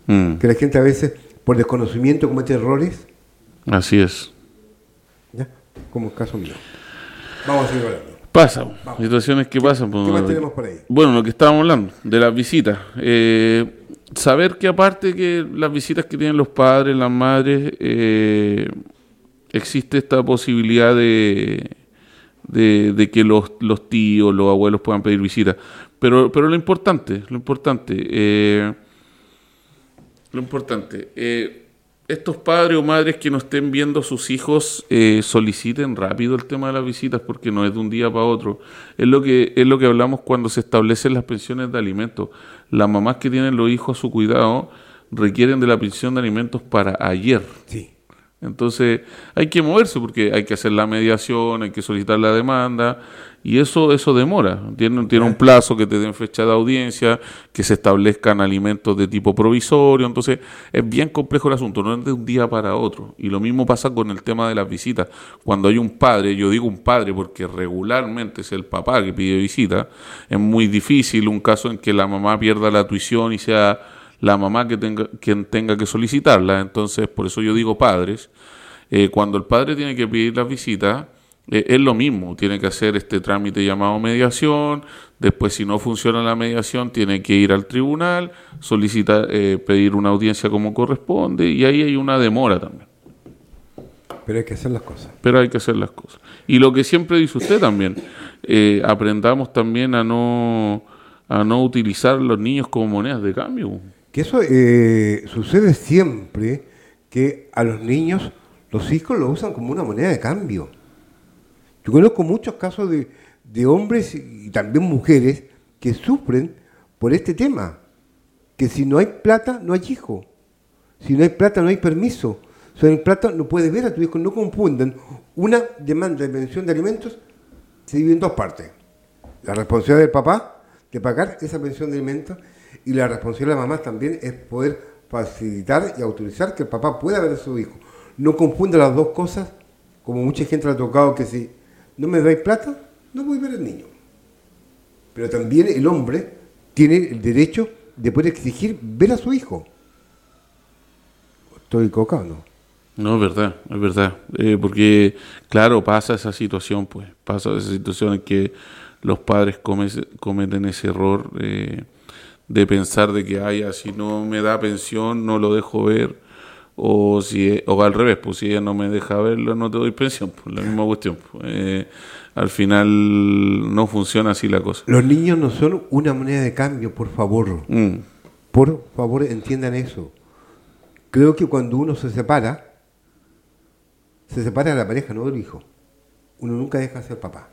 Que la gente a veces, por desconocimiento, comete errores. Así es. ¿Ya? Como el caso mío. Vamos a seguir hablando. Pasa, Vamos. Situaciones que pasan. ¿Qué más tenemos por ahí? Bueno, lo que estábamos hablando, de las visitas. Saber que aparte que las visitas que tienen los padres, las madres, existe esta posibilidad de que los tíos, los abuelos puedan pedir visitas. Pero lo importante, estos padres o madres que no estén viendo a sus hijos, soliciten rápido el tema de las visitas, porque no es de un día para otro. Es lo que hablamos cuando se establecen las pensiones de alimentos. Las mamás que tienen los hijos a su cuidado requieren de la pensión de alimentos para ayer. Sí. Entonces hay que moverse porque hay que hacer la mediación, hay que solicitar la demanda y eso demora. Tiene un plazo, que te den fecha de audiencia, que se establezcan alimentos de tipo provisorio. Entonces es bien complejo el asunto, no es de un día para otro. Y lo mismo pasa con el tema de las visitas. Cuando hay un padre, yo digo un padre porque regularmente es el papá que pide visita, es muy difícil un caso en que la mamá pierda la tuición y sea la mamá quien tenga que solicitarla. Entonces, por eso yo digo padres. Cuando el padre tiene que pedir las visitas, es lo mismo, tiene que hacer este trámite llamado mediación. Después, si no funciona la mediación, tiene que ir al tribunal, solicitar, pedir una audiencia como corresponde, y ahí hay una demora también. Pero hay que hacer las cosas. Y lo que siempre dice usted también, aprendamos también a no utilizar a los niños como monedas de cambio. Que eso sucede siempre, que a los niños, los hijos lo usan como una moneda de cambio. Yo conozco muchos casos de hombres y también mujeres que sufren por este tema, que si no hay plata, no hay hijo. Si no hay plata, no hay permiso. Si no hay plata, no puedes ver a tu hijo. No confundan. Una demanda de pensión de alimentos se divide en dos partes. La responsabilidad del papá de pagar esa pensión de alimentos, y la responsabilidad de la mamá también es poder facilitar y autorizar que el papá pueda ver a su hijo. No confunda las dos cosas, como mucha gente le ha tocado, que si no me dais plata, no voy a ver al niño. Pero también el hombre tiene el derecho de poder exigir ver a su hijo. ¿Estoy equivocado, no? No, es verdad. Porque, claro, pasa esa situación en que los padres cometen ese error de pensar de que si no me da pensión no lo dejo ver, o al revés, pues si ella no me deja verlo no te doy pensión, pues la misma cuestión. Al final no funciona así la cosa. Los niños no son una moneda de cambio, por favor. Por favor, entiendan eso. Creo que cuando uno se separa de la pareja, no del hijo. Uno nunca deja de ser papá.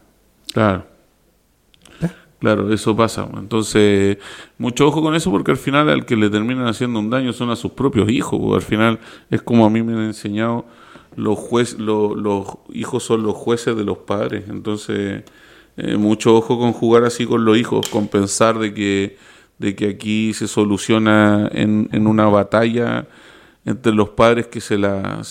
Claro, eso pasa. Entonces, mucho ojo con eso, porque al final al que le terminan haciendo un daño son a sus propios hijos. Porque al final es como a mí me han enseñado, los hijos son los jueces de los padres. Entonces, mucho ojo con jugar así con los hijos, con pensar de que aquí se soluciona en una batalla entre los padres que se la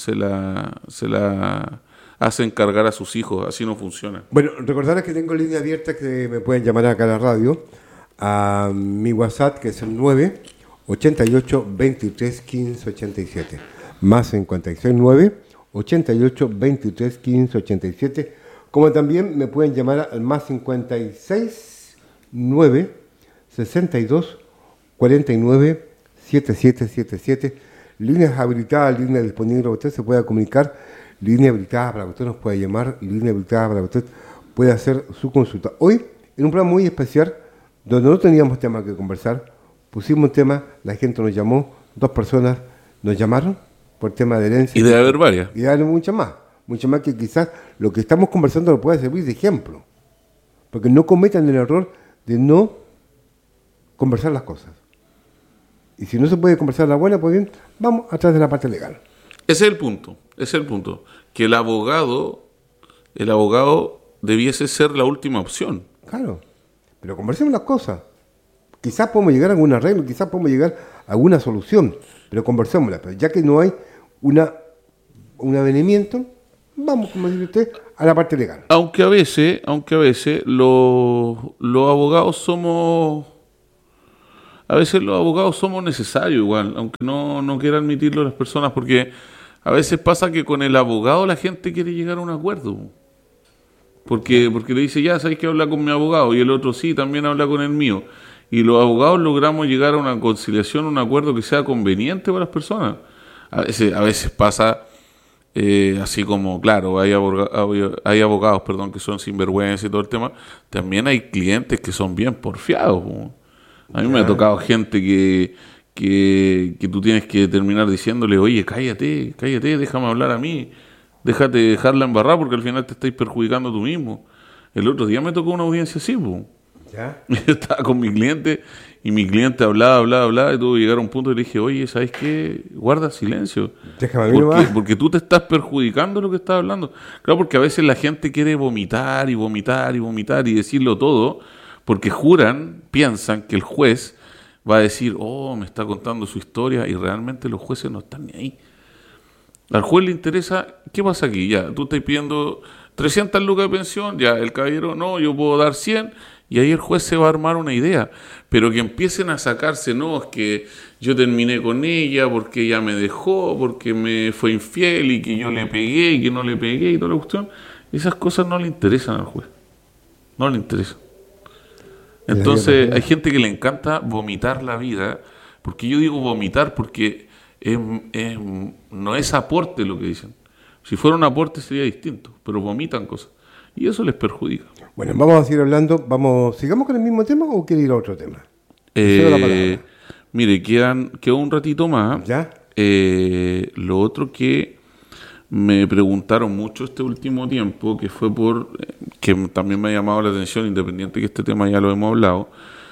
hacen cargar a sus hijos. Así no funciona. Bueno, recordarles que tengo línea abierta, que me pueden llamar acá a la radio, a mi WhatsApp, que es el 9 88 23 15 87, más 56 9 88 23 15 87, como también me pueden llamar al más 56 9 62 49 7777, líneas habilitadas, línea disponible, usted se pueda comunicar. Línea habilitada para que usted nos pueda llamar, línea habilitada para que usted pueda hacer su consulta. Hoy, en un programa muy especial, donde no teníamos tema que conversar, pusimos un tema, la gente nos llamó, 2 personas nos llamaron por tema de herencia. Y debe haber varias. Y debe haber muchas más que quizás lo que estamos conversando nos pueda servir de ejemplo. Porque no cometan el error de no conversar las cosas. Y si no se puede conversar la buena, pues bien, vamos atrás de la parte legal. Ese es el punto, que el abogado debiese ser la última opción. Claro, pero conversemos las cosas. Quizás podemos llegar a algún arreglo, quizás podemos llegar a alguna solución, pero conversémosla. Pero ya que no hay un avenimiento, vamos, como dice usted, a la parte legal. Aunque a veces los abogados somos a veces los abogados somos necesarios igual, aunque no quiera admitirlo las personas, porque a veces pasa que con el abogado la gente quiere llegar a un acuerdo. Porque le dice, ya, ¿sabes que habla con mi abogado? Y el otro, sí, también habla con el mío. Y los abogados logramos llegar a una conciliación, un acuerdo que sea conveniente para las personas. A veces pasa así como, claro, hay abogados, perdón, que son sinvergüenza y todo el tema. También hay clientes que son bien porfiados. A mí me ha tocado gente que tú tienes que terminar diciéndole, oye, cállate, déjame hablar a mí. Déjate dejarla embarrar porque al final te estáis perjudicando tú mismo. El otro día me tocó una audiencia así, ¿Ya? Yo estaba con mi cliente y mi cliente hablaba y tuvo que llegar a un punto y le dije, oye, ¿sabes qué? Guarda silencio. Déjame a mí nomás. Porque tú te estás perjudicando lo que estás hablando. Claro, porque a veces la gente quiere vomitar y decirlo todo porque piensan que el juez va a decir, oh, me está contando su historia y realmente los jueces no están ni ahí. Al juez le interesa, ¿qué pasa aquí? Ya, tú estás pidiendo 300 lucas de pensión, ya, el caballero, no, yo puedo dar 100, y ahí el juez se va a armar una idea. Pero que empiecen a sacarse, no, es que yo terminé con ella porque ella me dejó, porque me fue infiel, y que yo le pegué, y que no le pegué, y toda la cuestión, esas cosas no le interesan al juez. No le interesan. Entonces, hay gente que le encanta vomitar la vida, porque yo digo vomitar porque no es aporte lo que dicen. Si fuera un aporte sería distinto, pero vomitan cosas. Y eso les perjudica. Bueno, vamos a seguir hablando. ¿Sigamos con el mismo tema o quiere ir a otro tema? Mire, quedó un ratito más. ¿Ya? Lo otro que me preguntaron mucho este último tiempo, que fue que también me ha llamado la atención, independiente que este tema ya lo hemos hablado,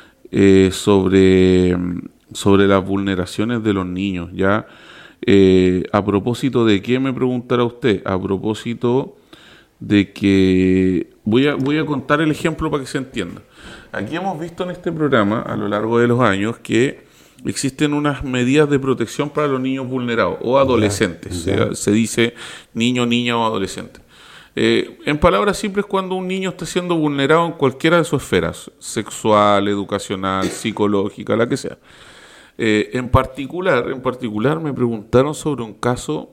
sobre las vulneraciones de los niños. Ya, a propósito de qué me preguntará usted, a propósito de que voy a contar el ejemplo para que se entienda. Aquí hemos visto en este programa a lo largo de los años que existen unas medidas de protección para los niños vulnerados o adolescentes. Ya. Se dice niño, niña o adolescente. En palabras simples, cuando un niño está siendo vulnerado en cualquiera de sus esferas, sexual, educacional, psicológica, la que sea. En particular me preguntaron sobre un caso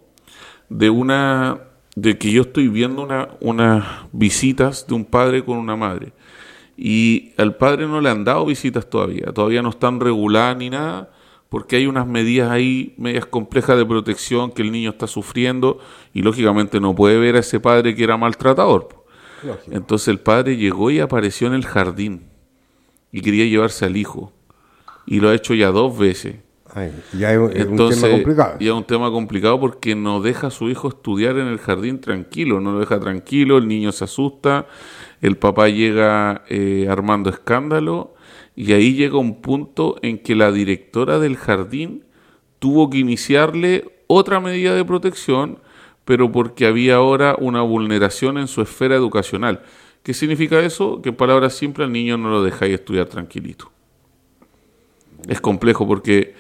de que yo estoy viendo unas visitas de un padre con una madre. Y al padre no le han dado visitas todavía no están reguladas ni nada, porque hay unas medidas ahí, medias complejas de protección que el niño está sufriendo y lógicamente no puede ver a ese padre que era maltratador. Lógico. Entonces el padre llegó y apareció en el jardín y quería llevarse al hijo y lo ha hecho ya 2 veces. Ya es un tema complicado. Ya es un tema complicado porque no deja a su hijo estudiar en el jardín tranquilo, no lo deja tranquilo, el niño se asusta, el papá llega armando escándalo y ahí llega un punto en que la directora del jardín tuvo que iniciarle otra medida de protección, pero porque había ahora una vulneración en su esfera educacional. ¿Qué significa eso? Que en palabras simples al niño no lo dejáis estudiar tranquilito. Es complejo porque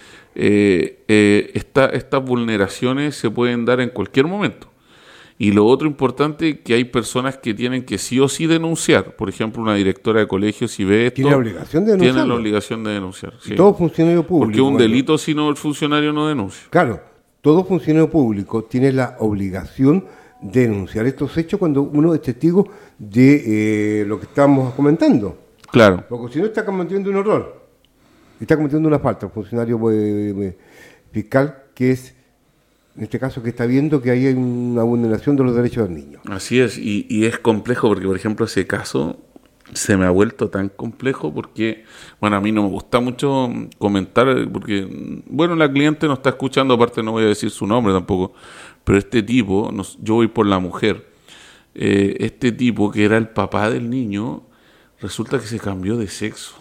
estas vulneraciones se pueden dar en cualquier momento. Y lo otro importante, que hay personas que tienen que sí o sí denunciar. Por ejemplo, una directora de colegio, si ve esto, tiene la obligación de denunciar. Tiene la obligación de denunciar. Sí. Todo funcionario público. Porque es un delito si no el funcionario no denuncia. Claro, todo funcionario público tiene la obligación de denunciar estos hechos cuando uno es testigo de lo que estamos comentando. Claro. Porque si no está cometiendo un error, está cometiendo una falta, un funcionario fiscal que es, en este caso, que está viendo que hay una vulneración de los derechos del niño. Así es, y es complejo porque, por ejemplo, ese caso se me ha vuelto tan complejo porque, bueno, a mí no me gusta mucho comentar porque, bueno, la cliente no está escuchando, aparte no voy a decir su nombre tampoco, pero este tipo, yo voy por la mujer, este tipo que era el papá del niño, resulta que se cambió de sexo.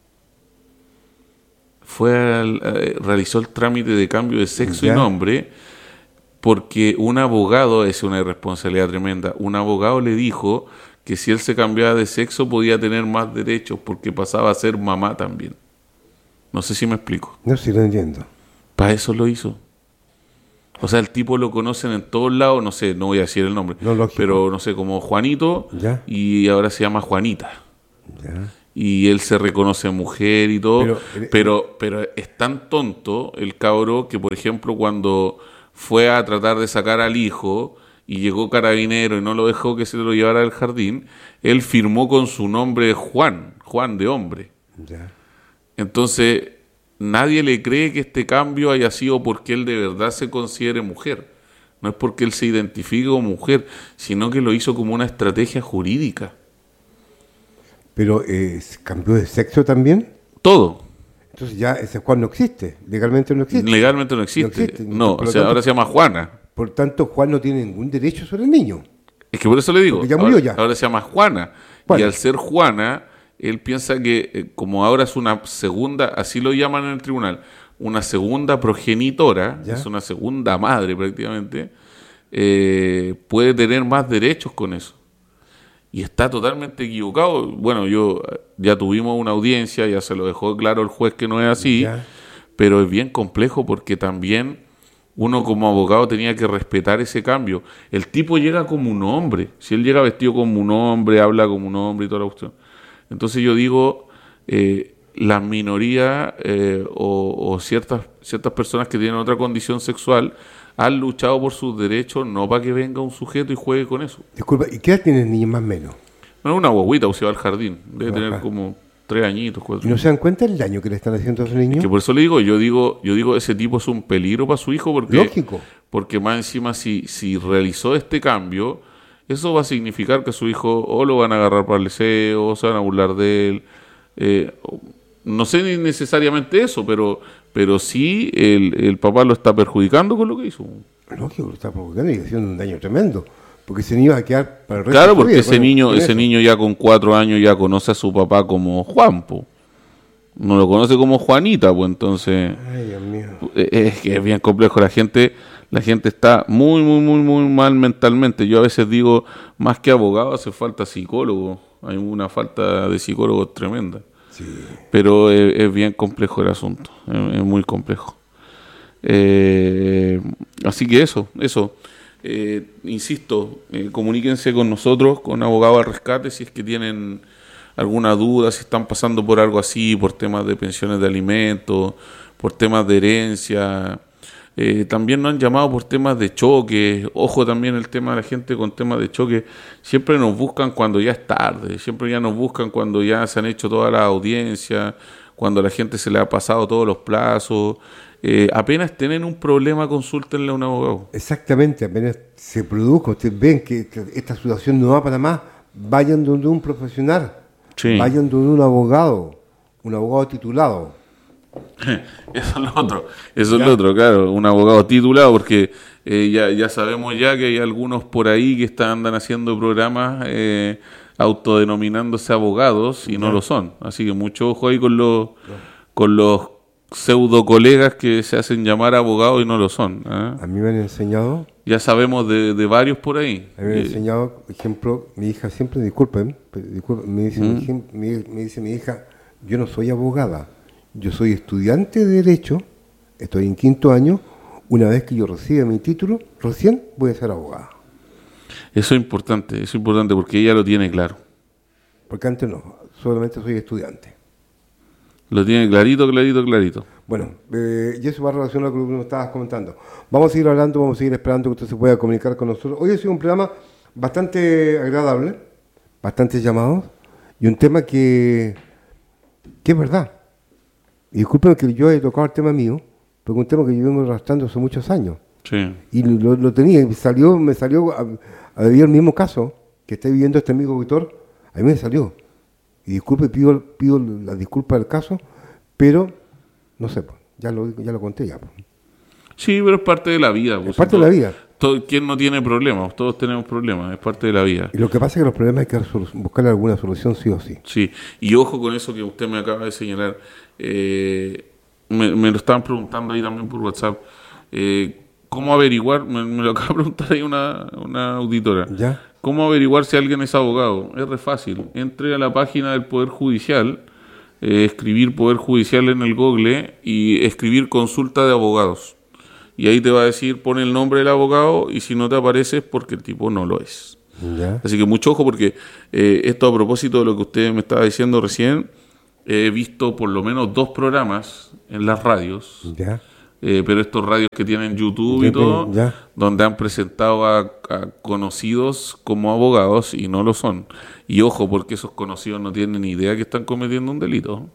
Realizó el trámite de cambio de sexo y nombre porque un abogado, es una irresponsabilidad tremenda, un abogado le dijo que si él se cambiaba de sexo podía tener más derechos porque pasaba a ser mamá también. No sé si me explico. No, sí lo entiendo. Para eso lo hizo. O sea, el tipo lo conocen en todos lados, no sé, no voy a decir el nombre, no, pero no sé, como Juanito, ¿ya? Y ahora se llama Juanita. ¿Ya? y él se reconoce mujer y todo, pero es tan tonto el cabro que, por ejemplo, cuando fue a tratar de sacar al hijo y llegó carabinero y no lo dejó que se lo llevara al jardín, él firmó con su nombre Juan de hombre. Ya. Entonces, nadie le cree que este cambio haya sido porque él de verdad se considere mujer. No es porque él se identifique como mujer, sino que lo hizo como una estrategia jurídica. Pero cambió de sexo también. Todo. Entonces ya ese Juan no existe, legalmente no existe. Legalmente no existe. No, o sea, ahora se llama Juana. Por tanto, Juan no tiene ningún derecho sobre el niño. Es que por eso le digo, porque ya murió ya. Ahora se llama Juana. Y al ser Juana, él piensa que como ahora es una segunda, así lo llaman en el tribunal, una segunda progenitora, ¿ya? Es una segunda madre prácticamente, puede tener más derechos con eso. Y está totalmente equivocado. Bueno, ya tuvimos una audiencia, ya se lo dejó claro el juez que no es así, ¿ya? Pero es bien complejo porque también uno como abogado tenía que respetar ese cambio. El tipo llega como un hombre. Si él llega vestido como un hombre, habla como un hombre y toda la cuestión. Entonces yo digo, las minorías o ciertas personas que tienen otra condición sexual han luchado por sus derechos, no para que venga un sujeto y juegue con eso. Disculpa, ¿y qué edad tiene el niño más o menos? No es una guaguita, o se va al jardín. Debe tener como 3 añitos, 4 ¿Y no se dan cuenta del daño que le están haciendo a esos niños? Que por eso le digo, yo digo, ese tipo es un peligro para su hijo porque, lógico, porque más encima si realizó este cambio, eso va a significar que su hijo o lo van a agarrar para el liceo, o se van a burlar de él. No sé ni necesariamente eso, pero sí el papá lo está perjudicando con lo que hizo. Lógico, lo está provocando y haciendo un daño tremendo. Porque ese niño va a quedar para el resto Claro, de su porque vida, ese niño ya con 4 años ya conoce a su papá como Juanpo. No lo conoce como Juanita, pues entonces... Ay, Dios mío. Es que es bien complejo. La gente está muy, muy, muy, muy mal mentalmente. Yo a veces digo, más que abogado hace falta psicólogo. Hay una falta de psicólogos tremenda. Sí. Pero es bien complejo el asunto. Es muy complejo. Así que eso. Insisto, comuníquense con nosotros, con Abogados al Rescate, si es que tienen alguna duda, si están pasando por algo así, por temas de pensiones de alimentos, por temas de herencia. También nos han llamado por temas de choque. Ojo también el tema de la gente con temas de choque. Siempre nos buscan cuando ya es tarde, siempre ya nos buscan cuando ya se han hecho todas las audiencias, cuando a la gente se le ha pasado todos los plazos. Apenas tienen un problema, consúltenle a un abogado. Exactamente, apenas se produjo, ustedes ven que esta situación no va para más, vayan donde un profesional, Sí. vayan donde un abogado titulado. Eso es lo otro, claro, un abogado titulado, porque ya sabemos ya que hay algunos por ahí que andan haciendo programas autodenominándose abogados y no lo son. Así que mucho ojo ahí con los pseudo colegas que se hacen llamar abogados y no lo son. A mí me han enseñado. Ya sabemos de varios por ahí. A mí me han enseñado, por ejemplo, mi hija siempre, disculpen, me dice mi hija, yo no soy abogada, yo soy estudiante de Derecho, estoy en 5º año, una vez que yo reciba mi título, recién voy a ser abogada. Eso es importante porque ella lo tiene claro. Porque antes no, solamente soy estudiante. Lo tiene clarito. Bueno, y eso va relacionado con lo que nos estabas comentando. Vamos a seguir hablando, vamos a seguir esperando que usted se pueda comunicar con nosotros. Hoy ha sido un programa bastante agradable, bastante llamado, y un tema que es verdad. Y disculpen que yo he tocado el tema mío, porque es un tema que yo vengo arrastrando hace muchos años. Sí. Y lo tenía, y me salió a vivir el mismo caso que está viviendo este amigo Víctor, a mí me salió. Y disculpe, pido la disculpa del caso, pero no sé, pues, ya lo conté ya. Pues. Sí, pero es parte de la vida. Pues, es parte de la vida. ¿Quién no tiene problemas? Todos tenemos problemas, es parte de la vida. Y lo que pasa es que los problemas hay que buscarle alguna solución sí o sí. Sí, y ojo con eso que usted me acaba de señalar. Me lo estaban preguntando ahí también por WhatsApp. ¿Cómo averiguar? Me lo acaba de preguntar ahí una auditora. ¿Ya? ¿Cómo averiguar si alguien es abogado? Es re fácil. Entre a la página del Poder Judicial, escribir Poder Judicial en el Google y escribir consulta de abogados. Y ahí te va a decir, pone el nombre del abogado y si no te aparece es porque el tipo no lo es. Ya. Así que mucho ojo porque esto a propósito de lo que usted me estaba diciendo recién, he visto por lo menos 2 programas en las radios, Ya. pero estos radios que tienen YouTube y Ya todo, ya. donde han presentado a conocidos como abogados y no lo son. Y ojo, porque esos conocidos no tienen ni idea que están cometiendo un delito.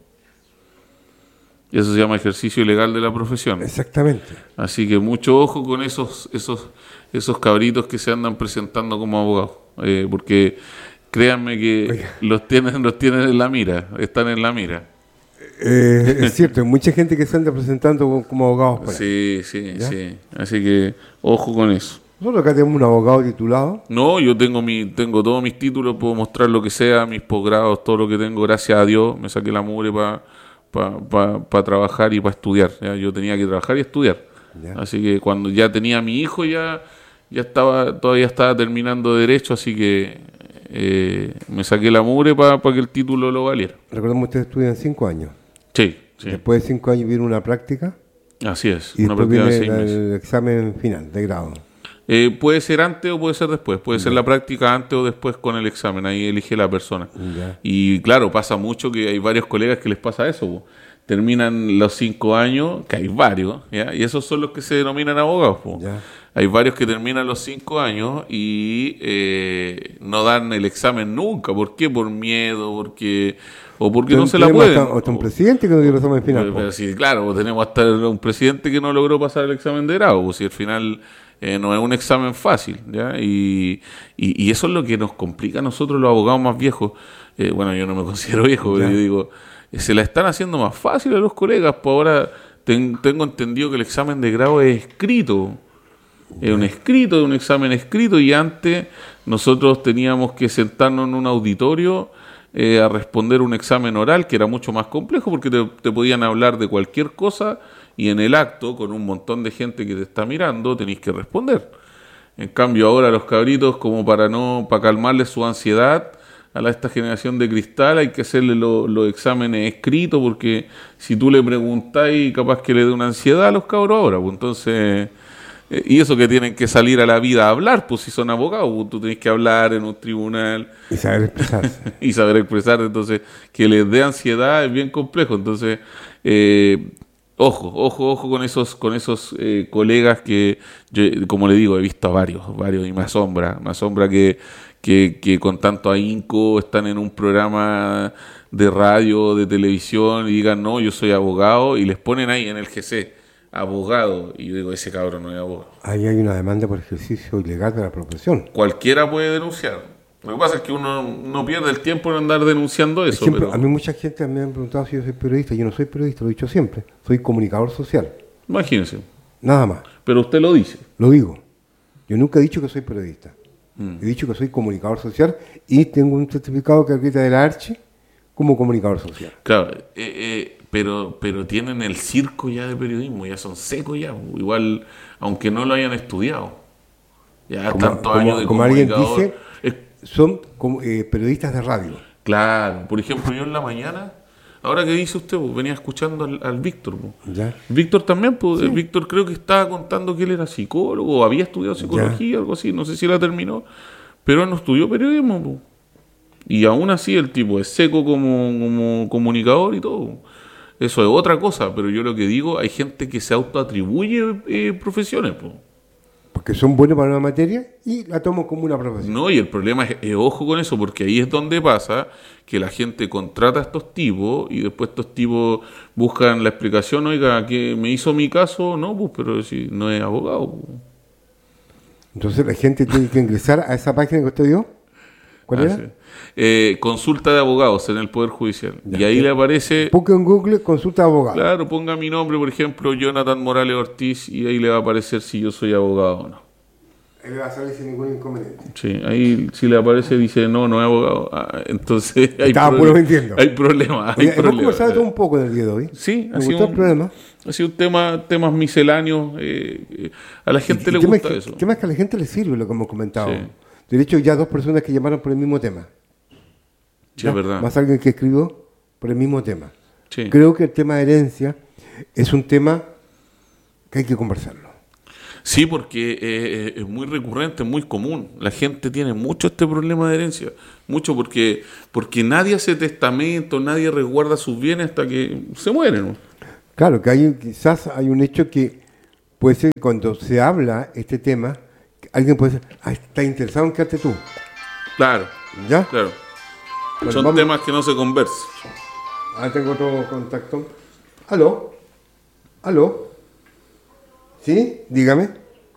Y eso se llama ejercicio ilegal de la profesión. Exactamente. Así que mucho ojo con esos cabritos que se andan presentando como abogados. Porque créanme que Oiga. los tienen en la mira, están en la mira. Es cierto, hay mucha gente que se anda presentando como abogados por ahí. Sí. ¿Ya? Sí. Así que ojo con eso. Nosotros acá tenemos un abogado titulado. No, yo tengo todos mis títulos, puedo mostrar lo que sea, mis posgrados, todo lo que tengo, gracias a Dios, me saqué la mugre para trabajar y para estudiar. ¿Ya? Yo tenía que trabajar y estudiar. Ya. Así que cuando ya tenía a mi hijo todavía estaba terminando derecho, así que me saqué la mugre para que el título lo valiera. Recordemos que ustedes estudian 5 años. Sí. Después de 5 años viene una práctica Así es, y una después práctica de viene 6 meses. el examen final de grado. Puede ser antes o puede ser después. Puede ser la práctica antes o después con el examen. Ahí elige la persona. Ya. Y claro, pasa mucho que hay varios colegas que les pasa eso. Po. Terminan los 5 años, que hay varios, ¿ya? Y esos son los que se denominan abogados. Po. Ya. Hay varios que terminan los 5 años y no dan el examen nunca. ¿Por qué? Por miedo, porque no se la pueden. Hasta un presidente que no dio el examen final. Pero sí, claro, tenemos hasta un presidente que no logró pasar el examen de grado, pues si al final no es un examen fácil, ¿ya? Y eso es lo que nos complica a nosotros los abogados más viejos. Bueno, yo no me considero viejo, pero yo digo, se la están haciendo más fácil a los colegas, pues ahora tengo entendido que el examen de grado es escrito. Es un escrito, es un examen escrito, y antes nosotros teníamos que sentarnos en un auditorio a responder un examen oral que era mucho más complejo porque te podían hablar de cualquier cosa y en el acto, con un montón de gente que te está mirando, tenés que responder. En cambio ahora los cabritos, como para calmarles su ansiedad a esta generación de cristal, hay que hacerle los exámenes escritos, porque si tú le preguntáis, capaz que le dé una ansiedad a los cabros ahora, pues entonces... Y eso que tienen que salir a la vida a hablar, pues si son abogados, pues, tú tenés que hablar en un tribunal. Y saber expresarse. Y saber expresar, entonces, que les dé ansiedad es bien complejo. Entonces, ojo con esos colegas que, yo, como le digo, he visto a varios, y me asombra que con tanto ahínco están en un programa de radio, de televisión, y digan, no, yo soy abogado, y les ponen ahí en el GC. Abogado, y yo digo, ese cabrón no es abogado. Ahí hay una demanda por ejercicio ilegal de la profesión. Cualquiera puede denunciar. Lo que pasa es que uno no pierde el tiempo en andar denunciando eso. Ejemplo, pero... A mí mucha gente me han preguntado si yo soy periodista. Yo no soy periodista, lo he dicho siempre. Soy comunicador social. Imagínese. Nada más. Pero usted lo dice. Lo digo. Yo nunca he dicho que soy periodista. He dicho que soy comunicador social y tengo un certificado que acredita de la Archi como comunicador social. Claro, pero tienen el circo ya de periodismo, ya son secos ya, igual, aunque no lo hayan estudiado. Ya tantos años de como alguien comunicador. dice, son periodistas de radio. Claro, por ejemplo, yo en la mañana, ahora que dice usted, pues, venía escuchando al Víctor. Pues. ¿Ya? Víctor también, pues, Sí. Víctor creo que estaba contando que él era psicólogo, o había estudiado psicología, algo así, no sé si la terminó, pero él no estudió periodismo, pues. Y aún así el tipo es seco como comunicador y todo. Eso es otra cosa, pero yo lo que digo, hay gente que se autoatribuye profesiones, pues. Porque son buenos para una materia y la tomo como una profesión. No, y el problema es ojo con eso, porque ahí es donde pasa que la gente contrata a estos tipos y después estos tipos buscan la explicación, oiga, que me hizo mi caso, no, pues, pero si no es abogado. Pues. Entonces la gente tiene que ingresar a esa página que usted dio. ¿Cuál era? Sí. Consulta de abogados en el Poder Judicial. Ya, y ahí le aparece... Busque en Google consulta de abogado. Claro, ponga mi nombre, por ejemplo, Jonathan Morales Ortiz, y ahí le va a aparecer si yo soy abogado o no. Ahí le va a salir sin ningún inconveniente. Sí, ahí si le aparece dice no es abogado. Entonces Estaba puro mintiendo. hay problemas. Oye, hemos conversado de todo un poco en el día de hoy. Sí, me gustó el problema. Ha sido un temas misceláneos. A la gente le gusta eso. El tema es que a la gente le sirve lo que hemos comentado. Sí. De hecho, ya 2 personas que llamaron por el mismo tema. Sí, es verdad. Más alguien que escribió por el mismo tema. Sí. Creo que el tema de herencia es un tema que hay que conversarlo. Sí, porque es muy recurrente, muy común. La gente tiene mucho este problema de herencia. Mucho porque nadie hace testamento, nadie resguarda sus bienes hasta que se mueren, ¿no? Claro, que quizás hay un hecho que puede ser cuando se habla este tema, alguien puede decir, está interesado en quedarte tú. Claro. ¿Ya? Claro. Bueno, son vamos. temas que no se conversan. Tengo otro contacto. ¿Aló? ¿Sí? Dígame.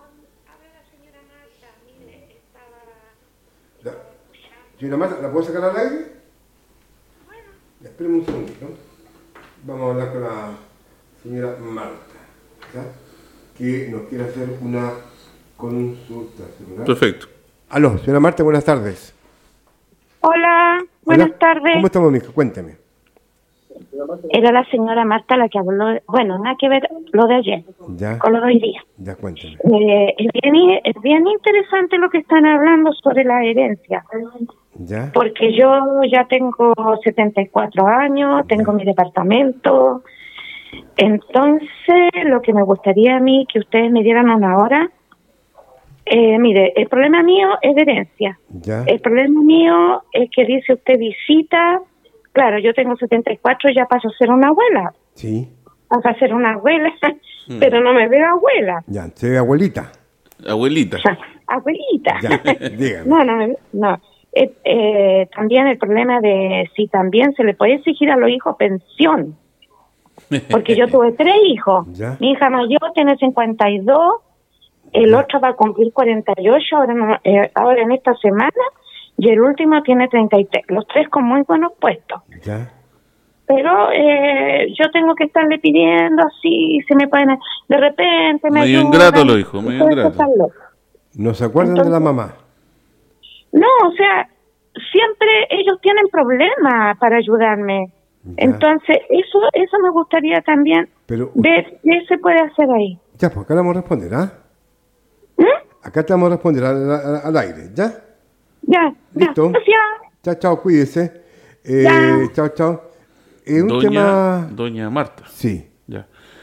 Señora Marta, ¿la puedo sacar al aire? Ya, espérame un segundito. Vamos a hablar con la señora Marta, ¿ya? Que nos quiere hacer una consulta. ¿Verdad? Perfecto. Aló, señora Marta, buenas tardes. Hola, buenas Hola. tardes. ¿Cómo estamos, mija? Cuénteme. Era la señora Marta la que habló, bueno, nada que ver lo de ayer Ya, con lo de hoy día. ya cuénteme. Es bien interesante lo que están hablando sobre la herencia, ¿Ya? porque yo ya tengo 74 años, tengo mi departamento, entonces lo que me gustaría a mí que ustedes me dieran una hora, mire, el problema mío es de herencia. ¿Ya? El problema mío es que dice usted visita. Claro, yo tengo 74, ya paso a ser una abuela. Sí. Paso a ser una abuela, pero no me veo abuela. Ya, se ve abuelita. Abuelita. Abuelita. Ya, dígame. No. También el problema de si también se le puede exigir a los hijos pensión. Porque yo tuve 3 hijos. Ya. Mi hija mayor tiene 52, el otro va a cumplir 48 ahora en esta semana. Y el último tiene 33, los 3 con muy buenos puestos. Ya. Pero yo tengo que estarle pidiendo así, se me pueden... De repente me Medio ayudan. ingrato los hijos, medio ingrato. ¿No se acuerdan de la mamá? No, o sea, siempre ellos tienen problemas para ayudarme. Ya. Entonces, eso me gustaría también Pero, ver qué se puede hacer ahí. ya, pues acá le vamos a responder, ¿ah? Acá te vamos a responder al aire, ¿ya? Ya, Listo. gracias. Chao, cuídese. Ya. Chao. Un tema... Doña Marta. Sí. Ya.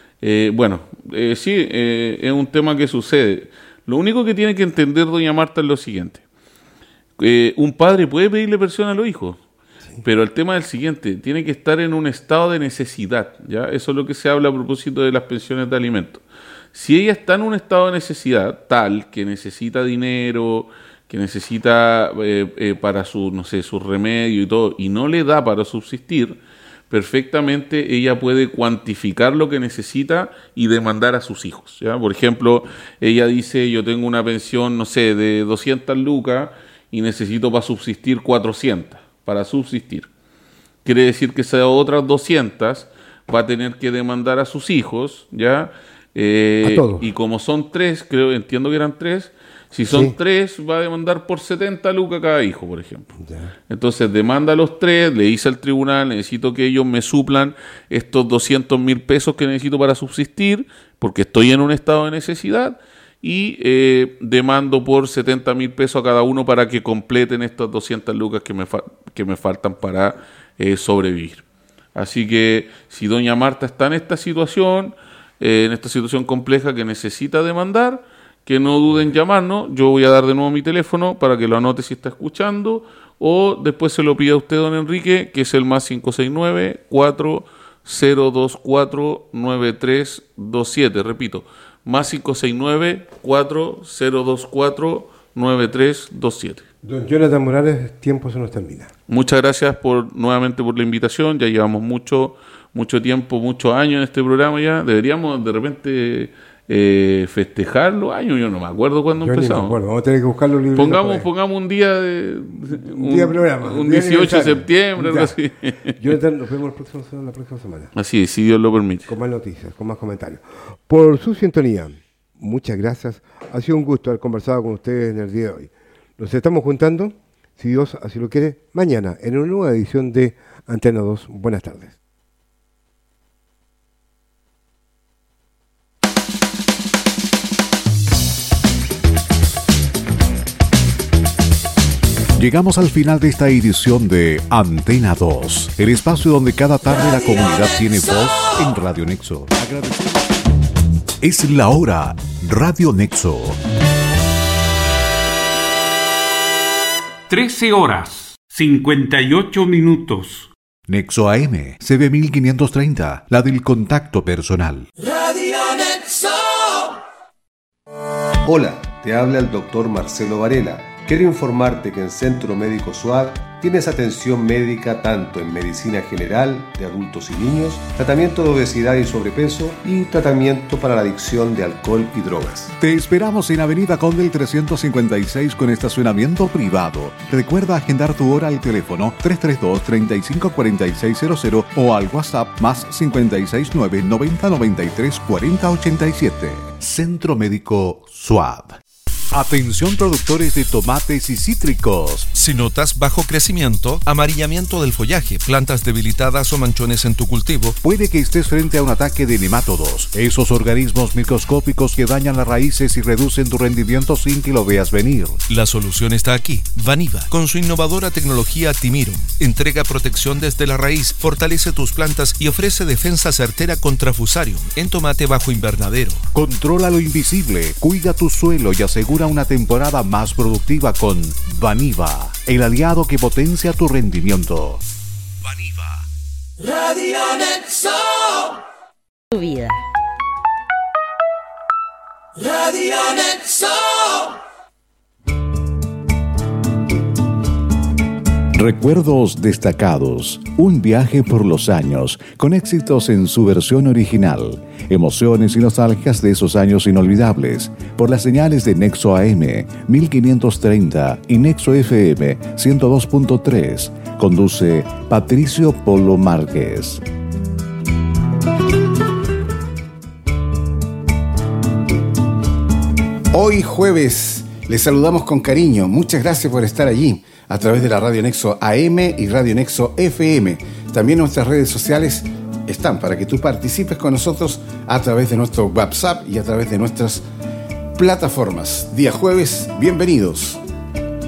Sí, es un tema que sucede. Lo único que tiene que entender doña Marta es lo siguiente. Un padre puede pedirle pensión a los hijos, sí, pero el tema es el siguiente, tiene que estar en un estado de necesidad, ¿ya? Eso es lo que se habla a propósito de las pensiones de alimentos. Si ella está en un estado de necesidad tal que necesita dinero, que necesita para su, no sé, su remedio y todo, y no le da para subsistir, perfectamente ella puede cuantificar lo que necesita y demandar a sus hijos, ¿ya? Por ejemplo, ella dice, yo tengo una pensión, no sé, de 200 lucas y necesito para subsistir 400, para subsistir. Quiere decir que esas otras 200 va a tener que demandar a sus hijos, ¿ya? A todos. Y como son 3, entiendo que eran 3, si son Sí. 3 va a demandar por 70 lucas cada hijo, por ejemplo. Ya. Entonces demanda a los 3, le dice al tribunal, necesito que ellos me suplan estos 200.000 pesos que necesito para subsistir, porque estoy en un estado de necesidad, y demando por 70.000 pesos a cada uno para que completen estas 200 lucas que me faltan para sobrevivir. Así que si doña Marta está en esta situación compleja que necesita demandar, que no duden en llamarnos. Yo voy a dar de nuevo mi teléfono para que lo anote si está escuchando, o después se lo pida a usted, don Enrique, que es el más 569-4024-9327. Repito, más 569-4024-9327. Don Jonathan Morales, tiempo se nos termina. Muchas gracias nuevamente por la invitación. Ya llevamos mucho tiempo, muchos años en este programa ya. Deberíamos de repente festejar los años. Yo no me acuerdo cuándo Yo empezamos. ni me acuerdo. Vamos a tener que buscar los libros. Pongamos un día día programa, un día 18 de aniversario. septiembre, algo Ya. así. Jonathan, nos vemos la próxima semana. Así es, si Dios lo permite. Con más noticias, con más comentarios. Por su sintonía, muchas gracias. Ha sido un gusto haber conversado con ustedes en el día de hoy. Nos estamos juntando, si Dios así lo quiere, mañana en una nueva edición de Antena 2. Buenas tardes. Llegamos al final de esta edición de Antena 2, el espacio donde cada tarde la comunidad tiene voz en Radio Nexo. Agradecemos. Es la hora. Radio Nexo. 13 horas, 58 minutos. Nexo AM, CB 1530, la del contacto personal. Radio Nexo. Hola, te habla el doctor Marcelo Varela. Quiero informarte que en Centro Médico SUAD tienes atención médica tanto en medicina general de adultos y niños, tratamiento de obesidad y sobrepeso y tratamiento para la adicción de alcohol y drogas. Te esperamos en Avenida Condel 356 con estacionamiento privado. Recuerda agendar tu hora al teléfono 332-354600 o al WhatsApp más 569 90 93 40 87. Centro Médico SUAD. Atención productores de tomates y cítricos. Si notas bajo crecimiento, amarillamiento del follaje, plantas debilitadas o manchones en tu cultivo, puede que estés frente a un ataque de nemátodos, esos organismos microscópicos que dañan las raíces y reducen tu rendimiento sin que lo veas venir. La solución está aquí. Vaniva, con su innovadora tecnología Timiro, entrega protección desde la raíz, fortalece tus plantas y ofrece defensa certera contra Fusarium en tomate bajo invernadero. Controla lo invisible, cuida tu suelo y asegura una temporada más productiva con Vaniva, el aliado que potencia tu rendimiento. Vaniva. Radio Nexo. Tu vida. Radio Nexo. Recuerdos destacados, un viaje por los años, con éxitos en su versión original, emociones y nostalgias de esos años inolvidables, por las señales de Nexo AM 1530 y Nexo FM 102.3, conduce Patricio Polo Márquez. Hoy jueves les saludamos con cariño, muchas gracias por estar allí, a través de la Radio Nexo AM y Radio Nexo FM. También nuestras redes sociales están para que tú participes con nosotros a través de nuestro WhatsApp y a través de nuestras plataformas. Día jueves, bienvenidos.